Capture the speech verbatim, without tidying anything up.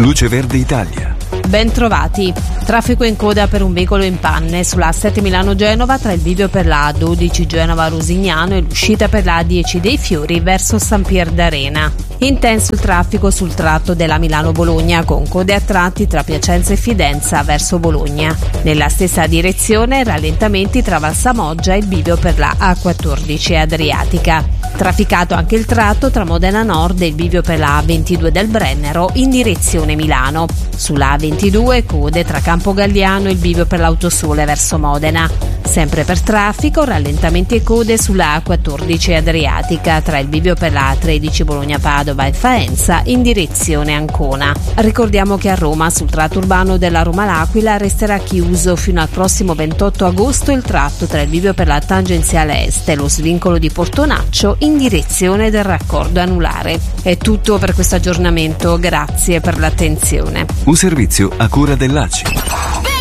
Luce Verde Italia. Ben trovati. Traffico in coda per un veicolo in panne sulla A sette Milano-Genova tra il bivio per la A dodici Genova-Rosignano e l'uscita per la A dieci dei Fiori verso San Pier d'Arena. Intenso il traffico sul tratto della Milano-Bologna con code a tratti tra Piacenza e Fidenza verso Bologna. Nella stessa direzione rallentamenti tra Valsamoggia e il bivio per la A quattordici Adriatica. Trafficato anche il tratto tra Modena Nord e il bivio per la A ventidue del Brennero in direzione Milano. Sulla A ventidue code tra Campo Galliano e il bivio per l'Autosole verso Modena. Sempre per traffico, rallentamenti e code sulla A quattordici Adriatica tra il bivio per la A tredici Bologna-Padova e Faenza in direzione Ancona. Ricordiamo che a Roma, sul tratto urbano della Roma-L'Aquila, resterà chiuso fino al prossimo ventotto agosto il tratto tra il bivio per la tangenziale est e lo svincolo di Portonaccio in direzione del raccordo anulare. È tutto per questo aggiornamento, grazie per l'attenzione. Un servizio a cura dell'A C I.